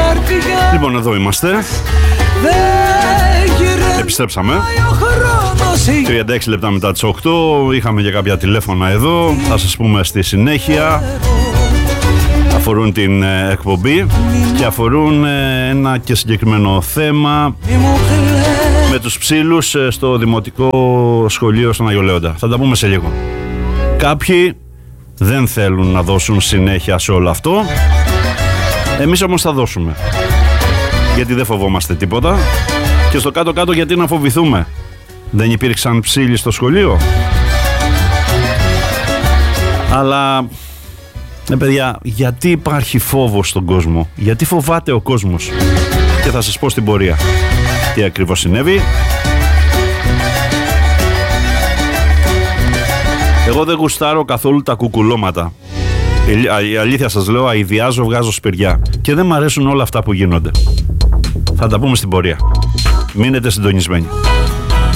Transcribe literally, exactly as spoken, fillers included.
Λοιπόν, εδώ είμαστε. Επιστρέψαμε. τριάντα έξι λεπτά μετά τις οκτώ. Είχαμε και κάποια τηλέφωνα εδώ. Θα σας πούμε στη συνέχεια. Αφορούν την ε, εκπομπή και αφορούν ε, ένα και συγκεκριμένο θέμα με τους ψήλους ε, στο Δημοτικό Σχολείο στον Άγιο Λέοντα. Θα τα πούμε σε λίγο. Κάποιοι δεν θέλουν να δώσουν συνέχεια σε όλο αυτό. Εμείς όμως θα δώσουμε. Γιατί δεν φοβόμαστε τίποτα. Και στο κάτω-κάτω γιατί να φοβηθούμε. Δεν υπήρξαν ψήλοι στο σχολείο. Αλλά... Ναι παιδιά, γιατί υπάρχει φόβος στον κόσμο? Γιατί φοβάται ο κόσμος? Και θα σας πω στην πορεία τι ακριβώς συνέβη. Εγώ δεν γουστάρω καθόλου τα κουκουλώματα. Η αλήθεια σας λέω, αηδιάζω, βγάζω σπηριά. Και δεν μ' αρέσουν όλα αυτά που γίνονται. Θα τα πούμε στην πορεία. Μείνετε συντονισμένοι.